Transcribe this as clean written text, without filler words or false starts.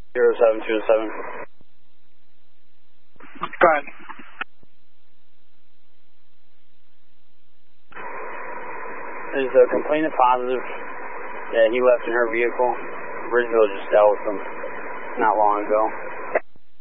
0727. Go ahead. Is the complainant positive that he left in her vehicle? Bridgeville just dealt with him not long ago.